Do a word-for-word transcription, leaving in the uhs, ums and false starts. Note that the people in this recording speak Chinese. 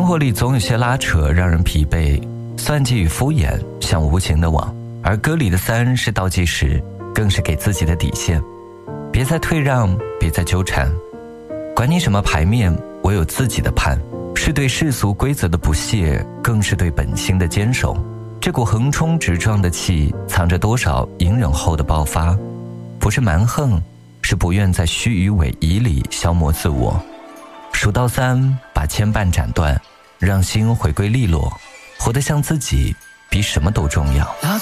生活里总有些拉扯让人疲惫，算计与敷衍像无情的网，而歌里的三是倒计时，更是给自己的底线。别再退让，别再纠缠，管你什么牌面，我有自己的判，是对世俗规则的不屑，更是对本心的坚守。这股横冲直撞的气，藏着多少隐忍后的爆发？不是蛮横，是不愿在虚与委蛇里消磨自我。数到三，把牵绊斩断，让心回归利落，活得像自己，比什么都重要。 那